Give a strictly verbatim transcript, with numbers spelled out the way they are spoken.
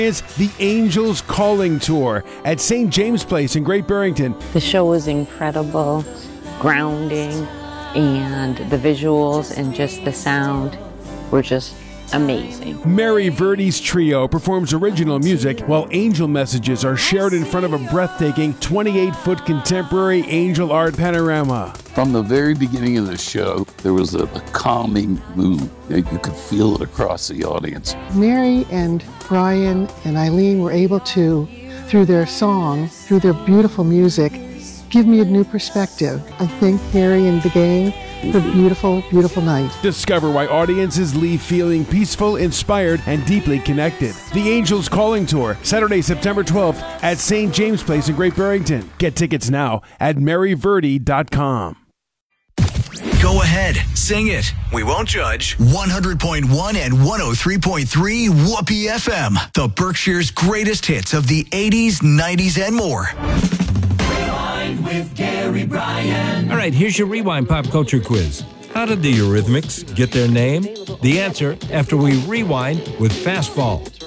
Is the Angels Calling Tour at Saint James Place in Great Barrington. The show was incredible, grounding, and the visuals and just the sound were just amazing. Mary Verdi's trio performs original music while angel messages are shared in front of a breathtaking twenty-eight foot contemporary angel art panorama. From the very beginning of the show, there was a, a calming mood. You could feel it across the audience. Mary and Brian and Eileen were able to, through their song, through their beautiful music, give me a new perspective. I thank Harry and the gang for a beautiful, beautiful night. Discover why audiences leave feeling peaceful, inspired, and deeply connected. The Angels Calling Tour, Saturday, September twelfth at Saint James Place in Great Barrington. Get tickets now at mary verdi dot com. Go ahead, sing it. We won't judge. one hundred point one and one oh three point three Whoopee F M, the Berkshire's greatest hits of the eighties, nineties, and more. Rewind with Gary Bryan. All right, here's your Rewind Pop Culture Quiz. How did the Eurythmics get their name? The answer after we rewind with Fastball.